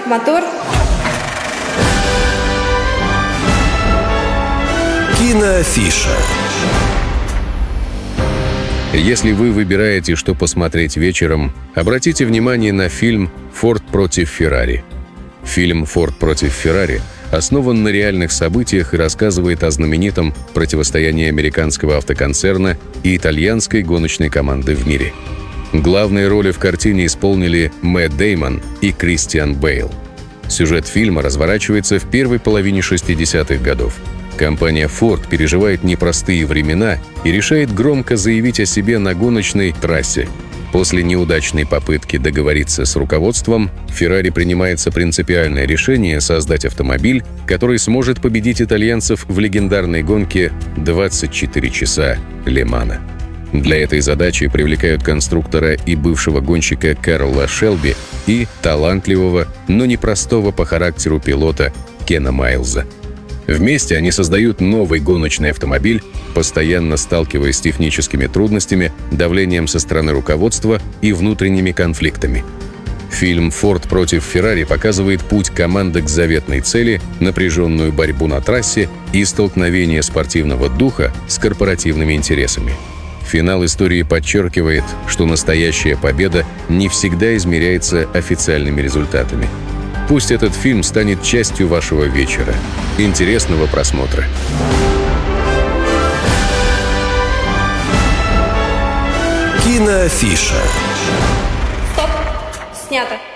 мотор. Киноафиша. Если вы выбираете, что посмотреть вечером, обратите внимание на фильм «Форд против Феррари». Фильм «Форд против Феррари» основан на реальных событиях и рассказывает о знаменитом противостоянии американского автоконцерна и итальянской гоночной команды в мире. Главные роли в картине исполнили Мэтт Дэймон и Кристиан Бейл. Сюжет фильма разворачивается в первой половине 60-х годов. Компания Ford переживает непростые времена и решает громко заявить о себе на гоночной трассе. После неудачной попытки договориться с руководством, Ferrari принимается принципиальное решение создать автомобиль, который сможет победить итальянцев в легендарной гонке 24 часа Ле-Мана. Для этой задачи привлекают конструктора и бывшего гонщика Карла Шелби и талантливого, но непростого по характеру пилота Кена Майлза. Вместе они создают новый гоночный автомобиль, постоянно сталкиваясь с техническими трудностями, давлением со стороны руководства и внутренними конфликтами. Фильм «Форд против Феррари» показывает путь команды к заветной цели, напряженную борьбу на трассе и столкновение спортивного духа с корпоративными интересами. Финал истории подчеркивает, что настоящая победа не всегда измеряется официальными результатами. Пусть этот фильм станет частью вашего вечера. Интересного просмотра. Киноафиша. Стоп. Снято.